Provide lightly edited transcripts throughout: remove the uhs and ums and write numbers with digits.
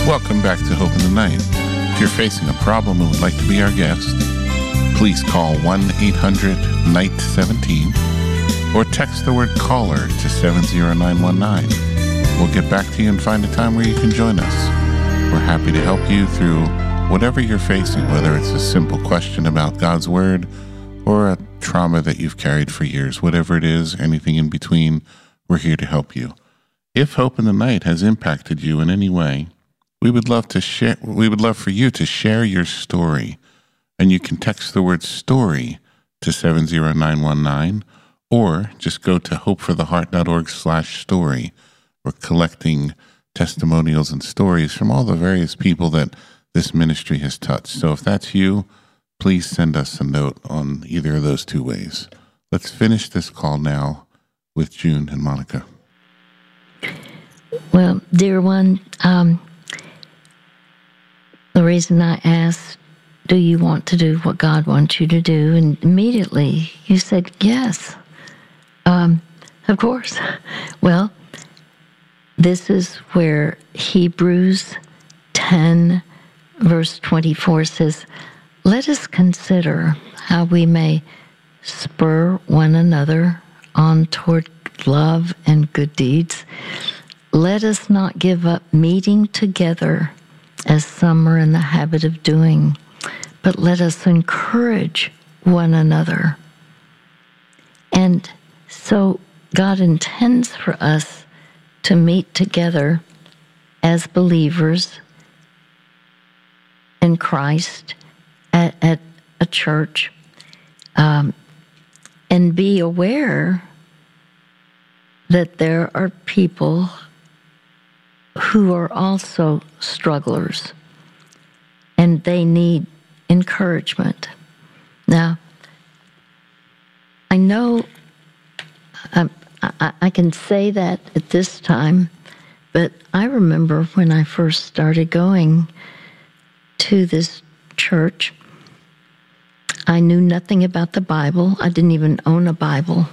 Welcome back to Hope in the Night. If you're facing a problem and would like to be our guest, please call 1-800-NIGHT-17 or text the word caller to 70919. We'll get back to you and find a time where you can join us. We're happy to help you through whatever you're facing, whether it's a simple question about God's Word or a trauma that you've carried for years. Whatever it is, anything in between, we're here to help you. If Hope in the Night has impacted you in any way, we would love for you to share your story. And you can text the word story to 70919 or just go to hopefortheheart.org/story. We're collecting testimonials and stories from all the various people that this ministry has touched. So if that's you, please send us a note on either of those two ways. Let's finish this call now with June and Monica. Well, dear one, the reason I asked, do you want to do what God wants you to do? And immediately you said, yes, of course. Well, this is where Hebrews 10, verse 24 says, let us consider how we may spur one another on toward love and good deeds. Let us not give up meeting together as some are in the habit of doing, but let us encourage one another. And so God intends for us to meet together as believers in Christ at a church, and be aware that there are people who are also strugglers, and they need encouragement. Now, I know I can say that at this time, but I remember when I first started going to this church, I knew nothing about the Bible. I didn't even own a Bible.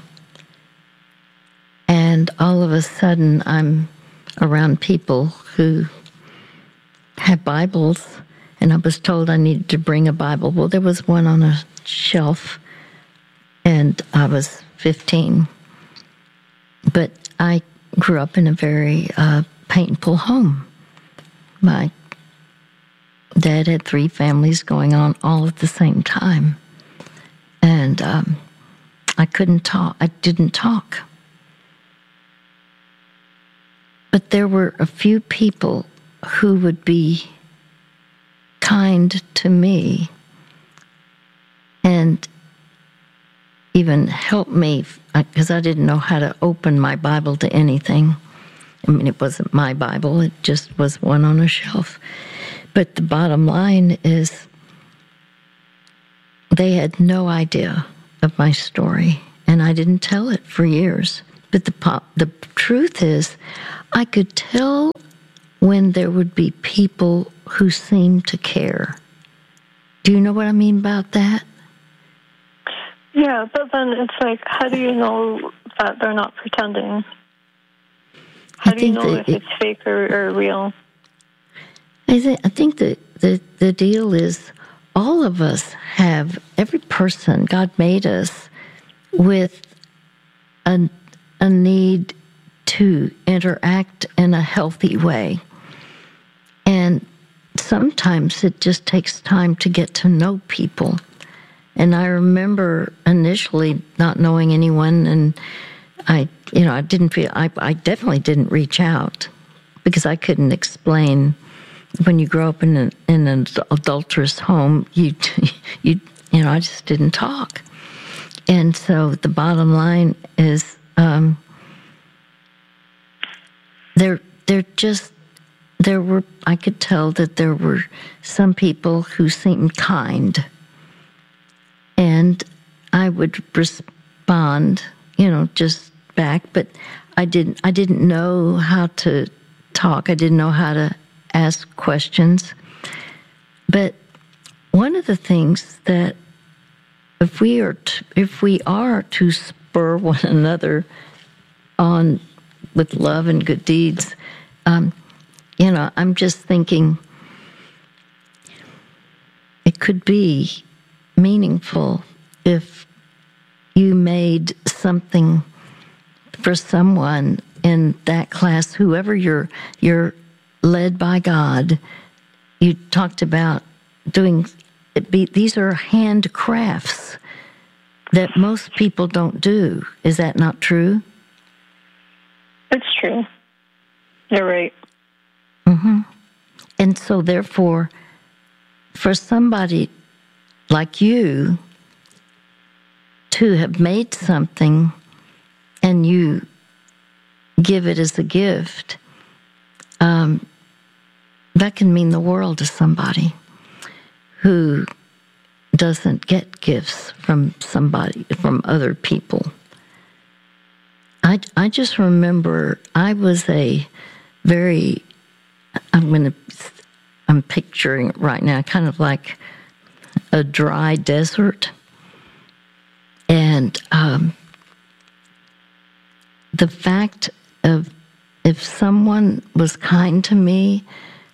And all of a sudden, I'm around people who have Bibles, and I was told I needed to bring a Bible. Well, there was one on a shelf, and I was 15. But I grew up in a very painful home. My dad had 3 families going on all at the same time. And I couldn't talk. I didn't talk. But there were a few people who would be kind to me and even help me, because I didn't know how to open my Bible to anything. I mean, it wasn't my Bible. It just was one on a shelf. But the bottom line is they had no idea of my story, and I didn't tell it for years. But the truth is, I could tell when there would be people who seemed to care. Do you know what I mean about that? Yeah, but then it's like, how do you know that they're not pretending? How do you know if it's fake or real? I think the deal is all of us have, every person, God made us with a need to interact in a healthy way. And sometimes it just takes time to get to know people. And I remember initially not knowing anyone, and I definitely didn't reach out because I couldn't explain. When you grow up in an adulterous home, I just didn't talk. And so the bottom line is, I could tell that there were some people who seemed kind, and I would respond, just back, but I didn't know how to talk. I didn't know how to ask questions. But one of the things that if we are to spur one another on with love and good deeds, I'm just thinking it could be meaningful if you made something for someone in that class, whoever you're led by God. You talked about doing these are handcrafts that most people don't do. Is that not true? It's true. You're right. Mm-hmm. And so, therefore, for somebody like you to have made something and you give it as a gift, that can mean the world to somebody who doesn't get gifts from other people. I just remember I was I'm picturing it right now, kind of like a dry desert. And the fact of if someone was kind to me,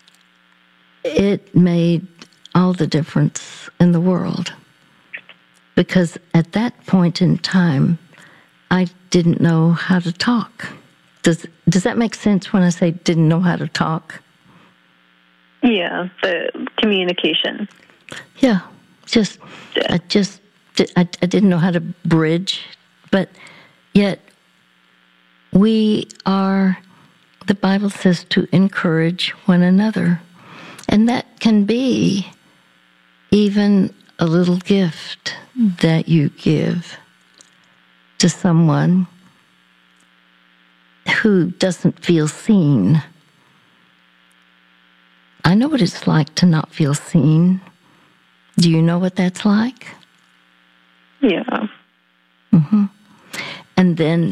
it made all the difference in the world. Because at that point in time, I didn't know how to talk. Does that make sense when I say didn't know how to talk? Yeah, the communication. Yeah, I didn't know how to bridge, but yet the Bible says to encourage one another. And that can be even a little gift that you give to someone who doesn't feel seen. I know what it's like to not feel seen. Do you know what that's like? Yeah. Mm-hmm. And then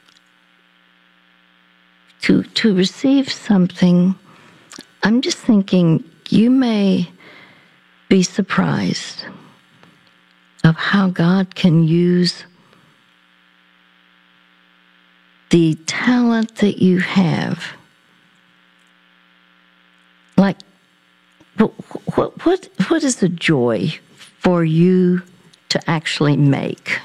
to receive something, I'm just thinking you may be surprised of how God can use the talent that you have. Like, what is the joy for you to actually make?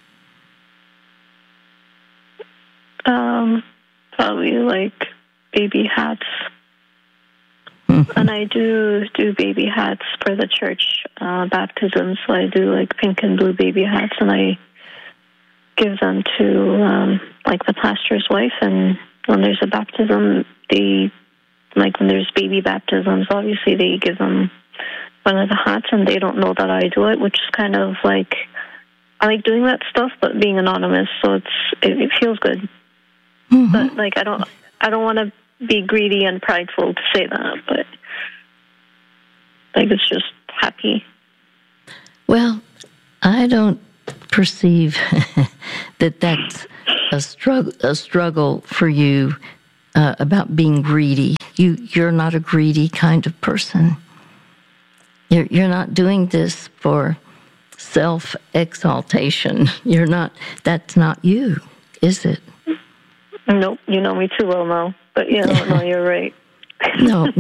Probably like baby hats. And I do baby hats for the church baptism. So I do like pink and blue baby hats, and I give them to like the pastor's wife. And when there's a baptism, when there's baby baptisms, obviously they give them one of the hats, and they don't know that I do it, which is kind of like, I like doing that stuff, but being anonymous, so it feels good. Mm-hmm. But like I don't want to be greedy and prideful to say that, but like it's just happy. Well, I don't perceive that that's a struggle for you about being greedy. You're not a greedy kind of person. You're not doing this for self-exaltation. That's not you, is it? Nope, you know me too well now. But yeah, no, you're right. No,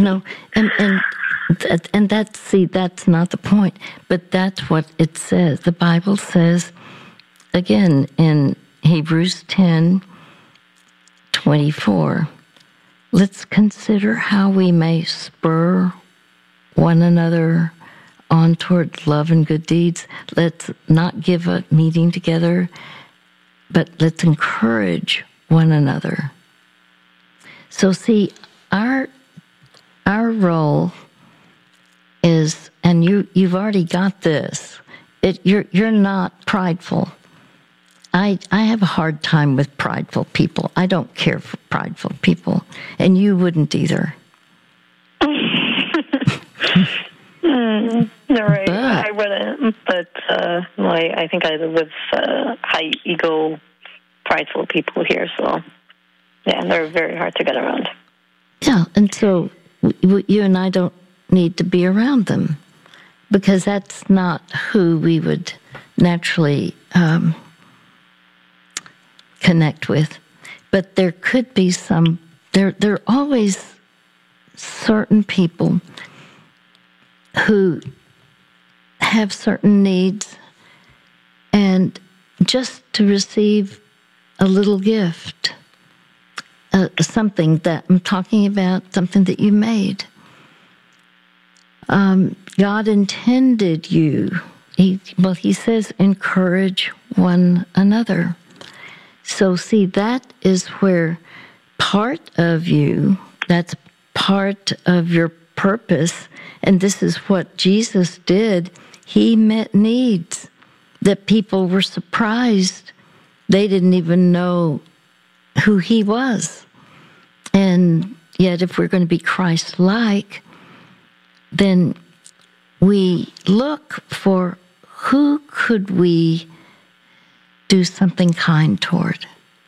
and that's not the point. But that's what it says. The Bible says, again, in Hebrews 10:24, let's consider how we may spur one another on toward love and good deeds. Let's not give up meeting together, but let's encourage one another. So see, our role is, and you've already got this. You're not prideful. I have a hard time with prideful people. I don't care for prideful people, and you wouldn't either. You're right. I wouldn't, but I think I live with high ego, prideful people here, so yeah, they're very hard to get around. Yeah, and so you and I don't need to be around them because that's not who we would naturally connect with. But there could be there are always certain people who have certain needs, and just to receive a little gift, something that I'm talking about, something that you made. God intended you. He says, encourage one another. So see, that is where part of you, that's part of your purpose, and this is what Jesus did. He met needs that people were surprised. They didn't even know who he was. And yet, if we're going to be Christ-like, then we look for who could we do something kind toward.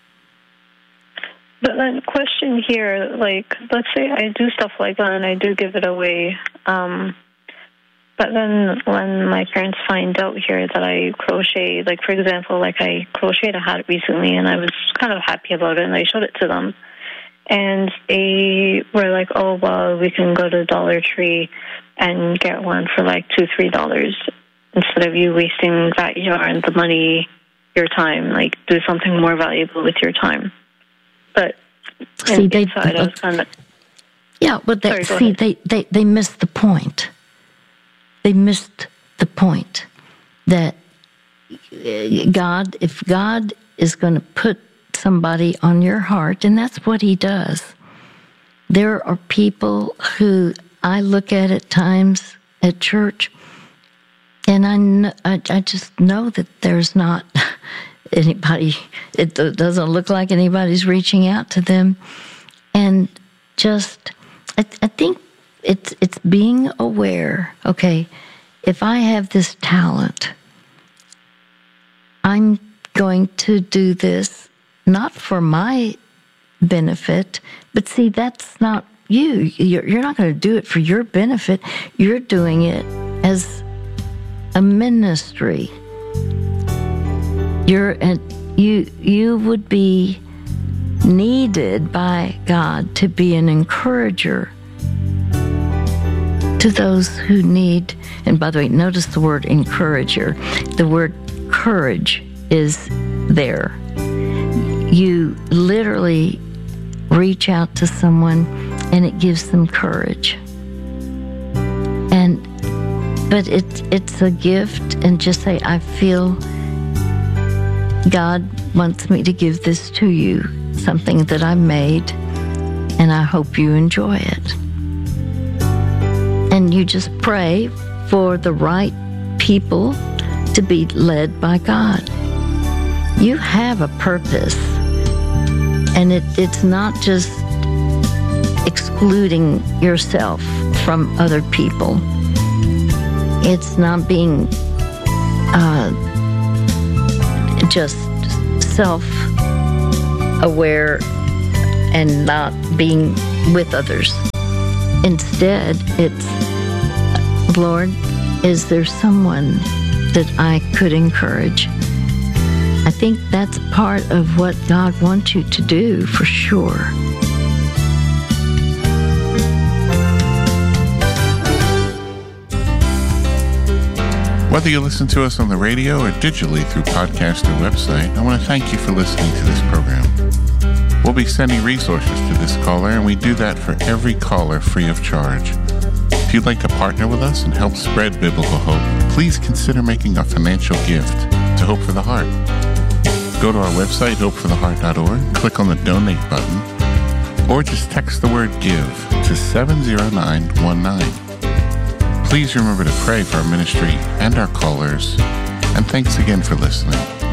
But then, question here, like, let's say I do stuff like that and I do give it away. But then when my parents find out here that I crochet, like, for example, like I crocheted a hat recently and I was kind of happy about it and I showed it to them. And they were like, oh, well, we can go to Dollar Tree and get one for like $2-3 instead of you wasting that yarn, the money, your time, like do something more valuable with your time. But see, inside, I was kind of... Yeah, but they missed the point. They missed the point that God, if God is going to put somebody on your heart, and that's what he does. There are people who I look at times at church, and I just know that there's not anybody, it doesn't look like anybody's reaching out to them. And just, I think it's being aware, okay, if I have this talent, I'm going to do this not for my benefit, but see, that's not you. You're not going to do it for your benefit. You're doing it as a ministry. You would be needed by God to be an encourager to those who need. And by the way, notice the word encourager. The word courage is there. You literally reach out to someone and it gives them courage. But it's a gift, and just say, I feel God wants me to give this to you, something that I made, and I hope you enjoy it. And you just pray for the right people to be led by God. You have a purpose, and it's not just excluding yourself from other people. It's not being just self-aware and not being with others. Instead, it's, Lord, is there someone that I could encourage? I think that's part of what God wants you to do, for sure. Whether you listen to us on the radio or digitally through podcast or website, I want to thank you for listening to this program. We'll be sending resources to this caller, and we do that for every caller free of charge. If you'd like to partner with us and help spread biblical hope, please consider making a financial gift to Hope for the Heart. Go to our website, hopefortheheart.org, click on the donate button, or just text the word GIVE to 70919. Please remember to pray for our ministry and our callers, and thanks again for listening.